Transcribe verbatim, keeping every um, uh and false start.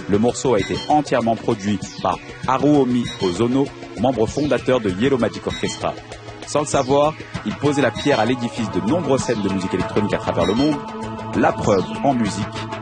Le morceau a été entièrement produit par Haruomi Ozono, membre fondateur de Yellow Magic Orchestra. Sans le savoir, il posait la pierre à l'édifice de nombreuses scènes de musique électronique à travers le monde. La preuve en musique,